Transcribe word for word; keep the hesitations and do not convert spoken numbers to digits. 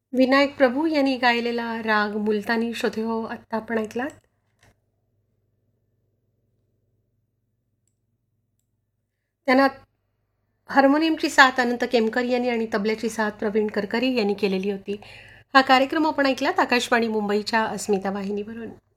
विनायक प्रभू यांनी गायलेला राग मुलतानी श्रोते हो आत्ता आपण ऐकलात. त्यांना हार्मोनियमची साथ अनंत केमकर यांनी आणि तबल्याची साथ प्रवीण करकरी यांनी केलेली होती. हा कार्यक्रम आपण ऐकलात आकाशवाणी मुंबईच्या अस्मिता वाहिनीवरून.